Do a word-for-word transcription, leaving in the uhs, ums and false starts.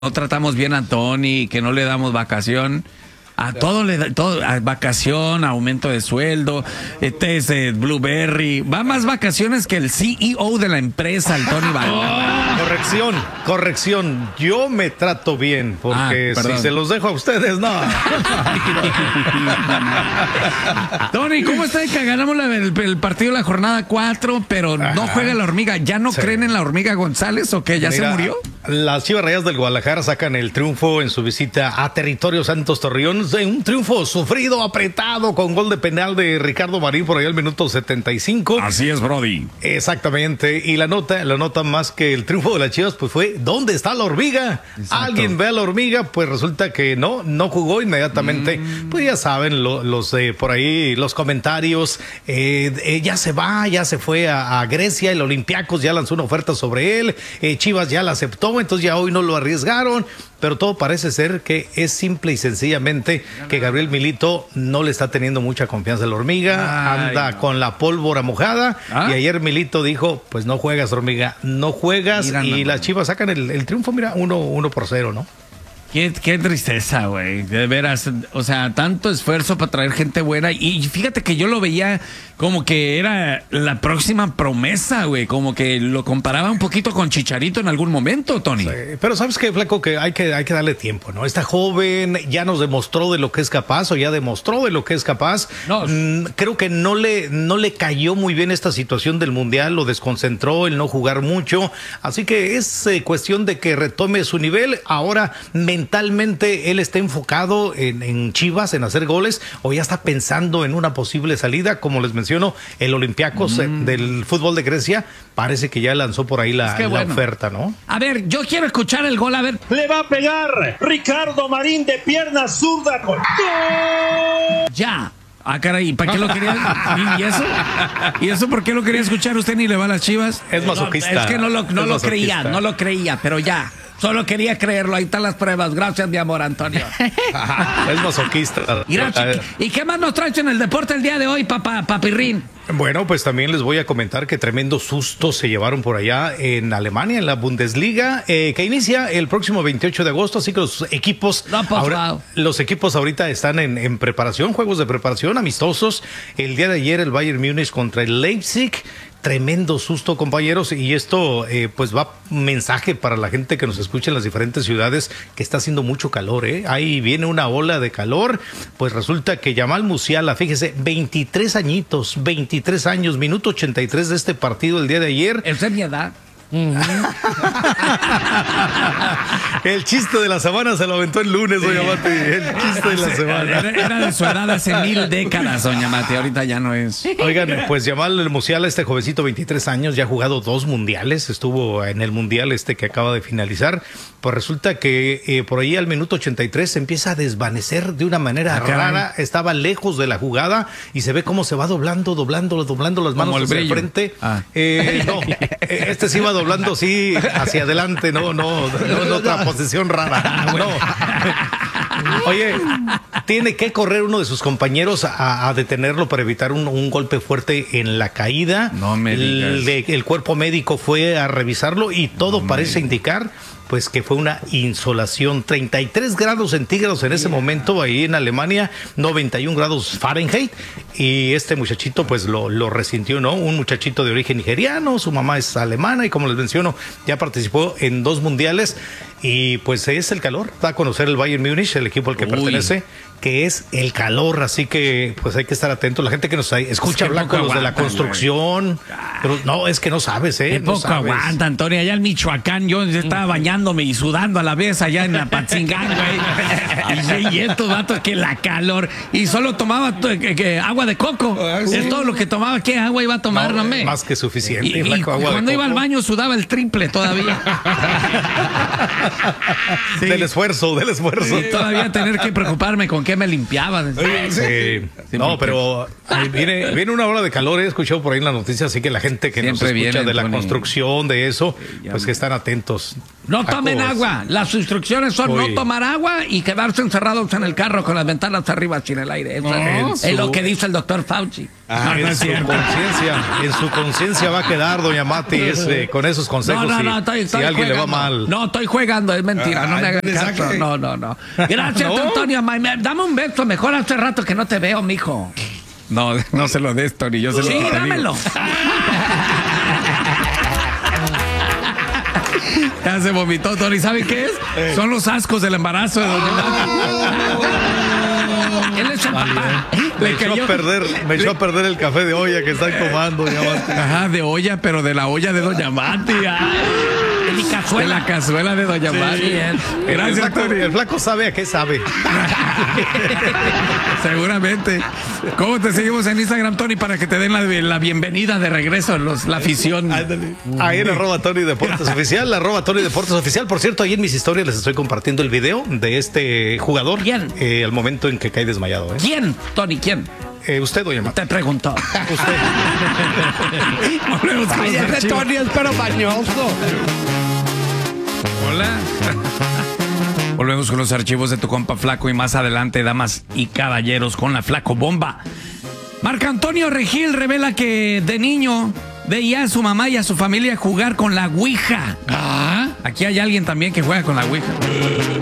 no tratamos bien a Tony, que no le damos vacación. A todo le da, todo, a vacación, aumento de sueldo, este es eh, Blueberry, va más vacaciones que el C E O de la empresa, el Tony Balón. Corrección, corrección, yo me trato bien, porque ah, si se los dejo a ustedes, no. Tony, ¿cómo está que ganamos la, el, el partido de la jornada cuatro, pero Ajá. no juega la hormiga? ¿Ya no sí. creen en la hormiga González o qué? ¿Ya Mira, se murió? Las Chivas Rayadas del Guadalajara sacan el triunfo en su visita a Territorio Santos Torreón. Un triunfo sufrido, apretado, con gol de penal de Ricardo Marín por ahí al minuto setenta y cinco. Así es, Brody. Exactamente. Y la nota, la nota más que el triunfo de las Chivas, pues fue, ¿dónde está la hormiga? Exacto. Alguien ve a la hormiga, pues resulta que no, no jugó inmediatamente. Mm. Pues ya saben, lo, los eh, por ahí, los comentarios, eh, eh, ya se va, ya se fue a, a Grecia, el Olympiacos ya lanzó una oferta sobre él, eh, Chivas ya la aceptó, entonces ya hoy no lo arriesgaron. Pero todo parece ser que es simple y sencillamente que Gabriel Milito no le está teniendo mucha confianza a la hormiga, Ay, anda no. con la pólvora mojada, ¿Ah? y ayer Milito dijo, pues no juegas, hormiga, no juegas, mira, y no, las Chivas sacan el, el triunfo, mira, uno, uno por cero, ¿no? Qué, qué tristeza, güey, de veras, o sea, tanto esfuerzo para traer gente buena, y fíjate que yo lo veía como que era la próxima promesa, güey, como que lo comparaba un poquito con Chicharito en algún momento, Tony. Sí, pero sabes qué, Flaco, que hay que hay que darle tiempo, ¿no? Está joven, ya nos demostró de lo que es capaz, o ya demostró de lo que es capaz. No. Mm, creo que no le, no le cayó muy bien esta situación del Mundial, lo desconcentró, el no jugar mucho, así que es eh, cuestión de que retome su nivel. Ahora, mentalmente, él está enfocado en, en Chivas, en hacer goles, o ya está pensando en una posible salida, como les menciono, el Olympiacos mm. del fútbol de Grecia, parece que ya lanzó por ahí la, es que la bueno. oferta, ¿no? A ver, yo quiero escuchar el gol, a ver. Le va a pegar Ricardo Marín de pierna zurda. ¡Gol! Ya. Ah, caray, ¿para qué lo quería? ¿Y eso? ¿Y eso por qué lo quería escuchar? ¿Usted ni le va a las Chivas? Es masoquista. No, es que no lo, no lo creía, no lo creía, pero ya. Solo quería creerlo, ahí están las pruebas. Gracias, mi amor, Antonio. Es masoquista. ¿Y qué más nos traes en el deporte el día de hoy, papá, papirrín? Bueno, pues también les voy a comentar que tremendo susto se llevaron por allá en Alemania, en la Bundesliga, eh, que inicia el próximo veintiocho de agosto, así que los equipos, no, pues, ahora, wow. los equipos ahorita están en, en preparación, juegos de preparación amistosos. El día de ayer el Bayern Múnich contra el Leipzig. Tremendo susto, compañeros, y esto eh, pues va mensaje para la gente que nos escucha en las diferentes ciudades, que está haciendo mucho calor, ¿eh? Ahí viene una ola de calor, pues resulta que Yamal Musiala, fíjese, veintitrés añitos, veintitrés años, minuto ochenta y tres de este partido el día de ayer. Esa es mi edad. Uh-huh. El chiste de la semana se lo aventó el lunes, doña Mati. El chiste de la semana. Era, era de su edad hace mil décadas, doña Mati. Ahorita ya no es. Oigan, pues Yamal Musiala, este jovencito, veintitrés años, ya ha jugado dos mundiales. Estuvo en el mundial este que acaba de finalizar. Pues resulta que eh, por ahí al minuto ochenta y tres se empieza a desvanecer de una manera ah, rara. Estaba lejos de la jugada y se ve cómo se va doblando, doblando, doblando las manos hacia el frente. Ah. Eh, no, este sí va doblando, sí, hacia adelante, no, no, no en otra posición rara. No. Oye, tiene que correr uno de sus compañeros a, a detenerlo para evitar un, un golpe fuerte en la caída. No me digas. El, el cuerpo médico fue a revisarlo y todo no parece me... indicar pues que fue una insolación. Treinta y tres grados centígrados en ese momento ahí en Alemania, noventa y un grados Fahrenheit, y este muchachito pues lo, lo resintió, ¿no? Un muchachito de origen nigeriano, su mamá es alemana y como les menciono, ya participó en dos mundiales y pues es el calor. Da a conocer el Bayern Múnich, el equipo al que Uy. pertenece, que es el calor, así que pues hay que estar atentos. La gente que nos escucha hablar con los de la construcción, pero no, es que no sabes, ¿eh? Qué no poco sabes. aguanta, Antonio. Allá en Michoacán yo estaba bañándome y sudando a la vez allá en la Patzingán, güey. Y, y estos vatos que la calor. Y solo tomaba que, que, agua de coco. Ah, sí. Es todo lo que tomaba. ¿Qué agua iba a tomar, no, me? Más que suficiente. Y, y, y cuando iba al baño sudaba el triple todavía. Sí. Del esfuerzo, del esfuerzo. Y todavía tener que preocuparme con qué me limpiaba. Sí. Sí, no, pero viene, viene una ola de calor, he escuchado por ahí en la noticia, así que la gente que Siempre nos escucha vienen, de la Tony. construcción, de eso, pues que están atentos. No tomen Jacobos. agua. Las instrucciones son Uy. no tomar agua y quedarse encerrados en el carro con las ventanas arriba sin el aire. Eso no. es, es lo que dice el doctor Fauci. Ah, en no es su cierto. conciencia, en su conciencia va a quedar, doña Mati, ese, con esos consejos. No, no, si, no, estoy, estoy si a alguien jugando. le va mal. No, estoy jugando, es mentira, no Ay, me hagas le caso. saque. No, no, no. Gracias, ¿No? Antonio. ma- me- Dame un beso, mejor hace rato que no te veo, mijo. No, no se lo des, Tony, yo se lo Sí, te digo. dámelo. Ya se vomitó, Tony. ¿Sabe qué es? Eh. Son los ascos del embarazo de Doña Mati. Él es el papá. Me Le echó, cayó- a perder, me echó a perder el café de olla que están tomando, doña Mati. Ajá, de olla, pero de la olla de Doña Mati. Ay. De mi cazuela. De la cazuela de Doña Mati. El Gracias, flaco, Tony. el flaco sabe a qué sabe. Seguramente. ¿Cómo te seguimos en Instagram, Tony, para que te den la, la bienvenida de regreso los, la afición? Ahí en arroba Tony Deportes Oficial, arroba Tony Deportes Oficial. Por cierto, ahí en mis historias les estoy compartiendo el video de este jugador. ¿Quién? Eh, al momento en que cae desmayado. ¿eh? ¿Quién, Tony? ¿Quién? Eh, usted, doña Mati. Te preguntó. Usted. Volvemos con Ay, los ese archivos. Tony es pero bañoso. Hola. Volvemos con los archivos de tu compa Flaco y más adelante, damas y caballeros, con la Flaco Bomba. Marco Antonio Regil revela que de niño veía a su mamá y a su familia jugar con la Ouija. Ah. Aquí hay alguien también que juega con la Ouija.